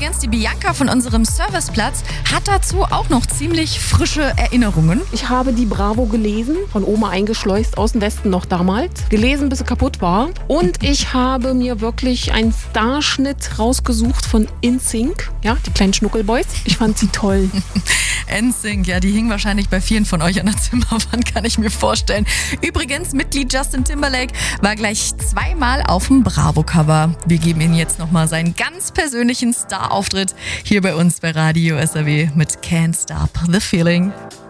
Übrigens, die Bianca von unserem Serviceplatz hat dazu auch noch ziemlich frische Erinnerungen. Ich habe die Bravo gelesen, von Oma eingeschleust, aus dem Westen noch damals. Gelesen, bis sie kaputt war. Und ich habe mir wirklich einen Starschnitt rausgesucht von NSYNC. Ja, die kleinen Schnuckelboys. Ich fand sie toll. NSYNC, ja, die hing wahrscheinlich bei vielen von euch an der Zimmerwand, kann ich mir vorstellen. Übrigens, Mitglied Justin Timberlake war gleich zweimal auf dem Bravo-Cover. Wir geben Ihnen jetzt nochmal seinen ganz persönlichen Star-Auftritt hier bei uns bei Radio SAW mit Can't Stop the Feeling.